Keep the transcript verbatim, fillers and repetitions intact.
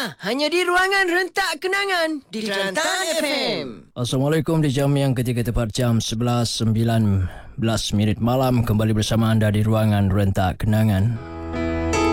hanya di Ruangan Rentak Kenangan di Kelantan F M. Assalamualaikum, di jam yang ketiga tepat jam sebelas sembilan belas minit malam kembali bersama anda di Ruangan Rentak Kenangan.